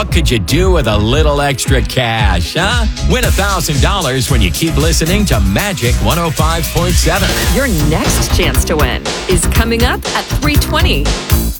What could you do with a little extra cash, huh? Win $1,000 when you keep listening to Magic 105.7. Your next chance to win is coming up at 3:20.